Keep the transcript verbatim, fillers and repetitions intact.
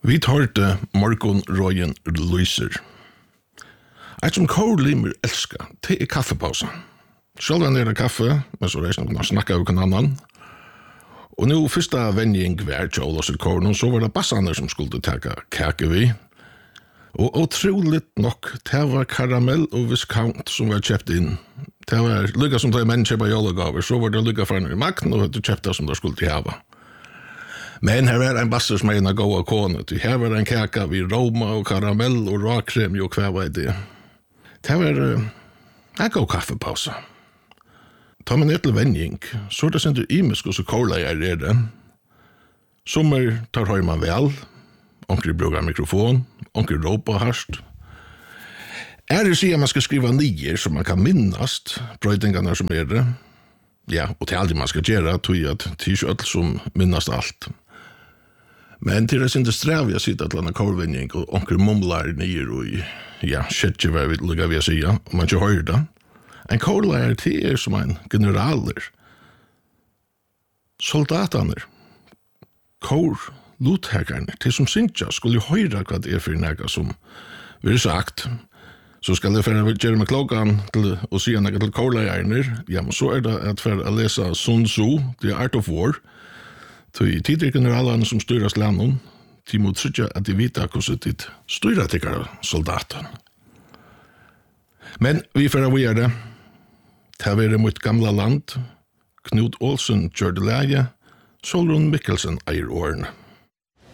Vi hørte Morgon Røyen Lyser. Et som Kåre Limer elsker, det er kaffepausen. Selv er det kaffe, men så reisende kunne snakke med annan. Og nå første vending var til Ålås og Kåre, så var det bassene som skulle ta kake vi. Og utrolig nok, det var karamell og viscount som var kjøpt inn. Det var lykka som det menn kjøper jålegaver, så var det lykka for en i makten, og det kjøpte som det skulle hava. Men her var en basser som er en gåa kone, til her var en kaka vid roma og karamell og rakrem og hva var det. Det var uh, en god kaffepause. Ta meg ned til vending, så er det sendt imisk og så kola jeg er det. Sommer tar høy man vel, onker bruker mikrofon, onker råpa harst. Er det sier man skal skriva nier så man kan minnast brøydingarna som er det. Ja, og til aldrig man skal gjøre, tog jeg at det er ikke alt som minnast alt. Men til det synes stræv jeg sitter til en kårvinning og onker mumlar nier og ja, skjedje hva jeg vil lukka vi å sige, om man ikke hører det. En kårlærer til er som en generaler. Soldaterna, kår, luthägarna, til som synsja skulle jo høyra hva det er for nega som vi har sagt. Så skal jeg for gjøre med klokkan til å si nega til kårlærerne, ja, men så er det at for å lese Sun Tzu, The Art of War, til tidligere generalene som styrer landet, de må trykke at de vet hvordan de styrer til soldaten. Men vi får å gjøre det. Det har vært mot gamla land. Knut Olsen gjør det leie. Solrun Mikkelsen eier årene.